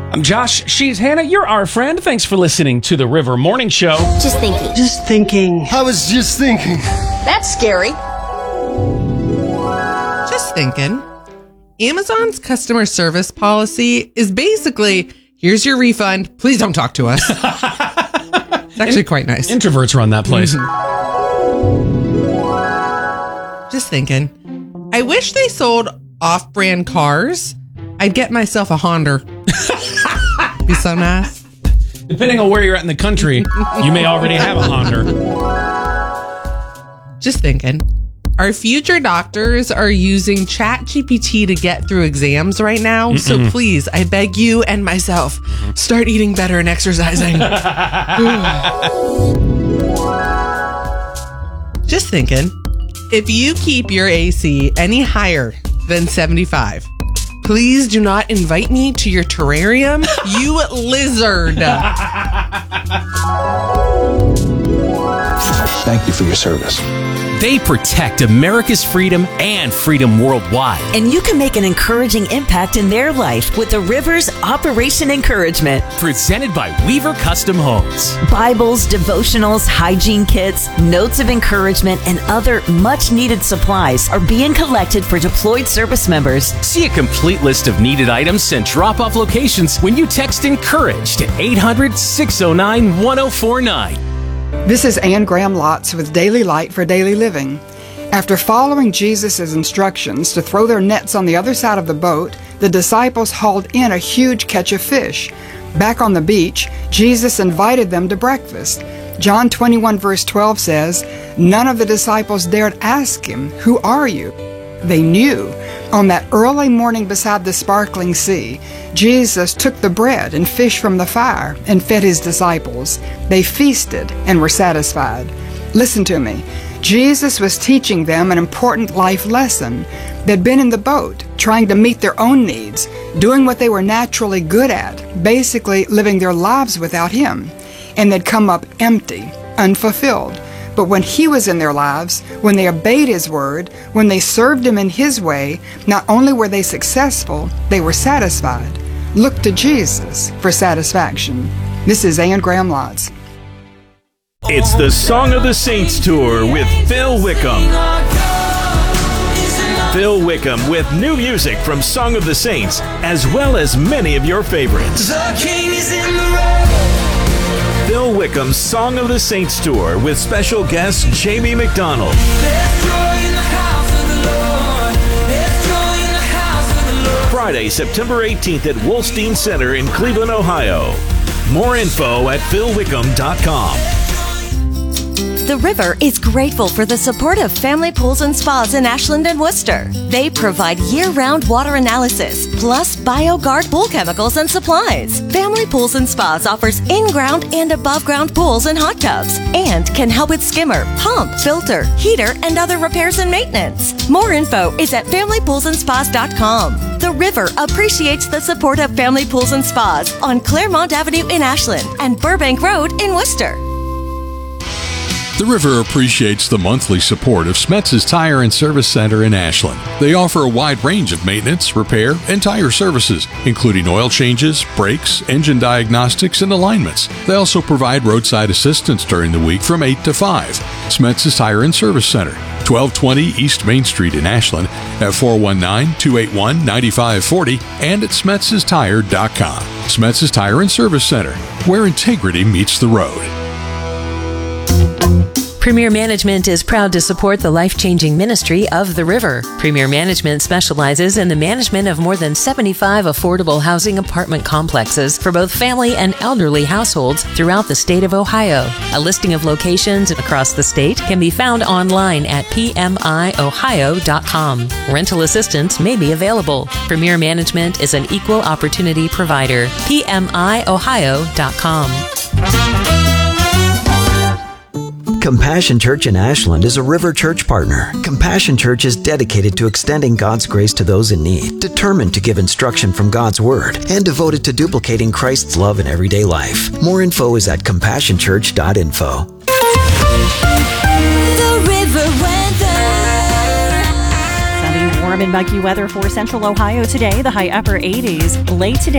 I'm Josh. She's Hannah. You're our friend. Thanks for listening to the River Morning Show. Just thinking. Just thinking. I was just thinking. That's scary. Just thinking. Amazon's customer service policy is basically, here's your refund. Please don't talk to us. It's actually quite nice. Introverts run that place. Just thinking. I wish they sold off-brand cars. I'd get myself a Honda. Be so nice. Depending on where you're at in the country, you may already have a Honda. Just thinking. Our future doctors are using ChatGPT to get through exams right now. So please, I beg you and myself, start eating better and exercising. Just thinking. If you keep your AC any higher than 75, please do not invite me to your terrarium, you lizard. Thank you for your service. They protect America's freedom and freedom worldwide. And you can make an encouraging impact in their life with the Rivers Operation Encouragement. Presented by Weaver Custom Homes. Bibles, devotionals, hygiene kits, notes of encouragement, and other much-needed supplies are being collected for deployed service members. See a complete list of needed items and drop-off locations when you text ENCOURAGE to 800-609-1049. This is Anne Graham Lotz with Daily Light for Daily Living. After following Jesus' instructions to throw their nets on the other side of the boat, the disciples hauled in a huge catch of fish. Back on the beach, Jesus invited them to breakfast. John 21 verse 12 says, "None of the disciples dared ask him, 'Who are you?' They knew. On that early morning beside the sparkling sea, Jesus took the bread and fish from the fire and fed his disciples. They feasted and were satisfied. Listen to me. Jesus was teaching them an important life lesson. They'd been in the boat, trying to meet their own needs, doing what they were naturally good at, basically living their lives without him. And they'd come up empty, unfulfilled. But when he was in their lives, when they obeyed his word, when they served him in his way, not only were they successful, they were satisfied. Look to Jesus for satisfaction." This is Anne Graham Lotz. It's the Song of the Saints Tour with Phil Wickham. Phil Wickham with new music from Song of the Saints, as well as many of your favorites. The King is in the road. Phil Wickham's Song of the Saints Tour with special guest Jamie McDonald. Friday, September 18th at Wolstein Center in Cleveland, Ohio. More info at philwickham.com. The River is grateful for the support of Family Pools and Spas in Ashland and Worcester. They provide year-round water analysis, plus BioGuard pool chemicals and supplies. Family Pools and Spas offers in-ground and above-ground pools and hot tubs, and can help with skimmer, pump, filter, heater, and other repairs and maintenance. More info is at familypoolsandspas.com. The River appreciates the support of Family Pools and Spas on Claremont Avenue in Ashland and Burbank Road in Worcester. The River appreciates the monthly support of Smetz's Tire and Service Center in Ashland. They offer a wide range of maintenance, repair, and tire services, including oil changes, brakes, engine diagnostics, and alignments. They also provide roadside assistance during the week from 8 to 5. Smetz's Tire and Service Center, 1220 East Main Street in Ashland, at 419-281-9540 and at Smetz'sTire.com. Smetz's Tire and Service Center, where integrity meets the road. Premier Management is proud to support the life-changing ministry of the River. Premier Management specializes in the management of more than 75 affordable housing apartment complexes for both family and elderly households throughout the state of Ohio. A listing of locations across the state can be found online at pmiohio.com. Rental assistance may be available. Premier Management is an equal opportunity provider. pmiohio.com. Compassion Church in Ashland is a River Church partner. Compassion Church is dedicated to extending God's grace to those in need, determined to give instruction from God's Word, and devoted to duplicating Christ's love in everyday life. More info is at compassionchurch.info. The River weather. Sunny, warm and muggy weather for Central Ohio today. The high upper 80s. Late today.